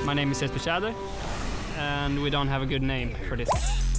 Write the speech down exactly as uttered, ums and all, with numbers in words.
My name is Jesper Tjäder, and we don't have a good name for this.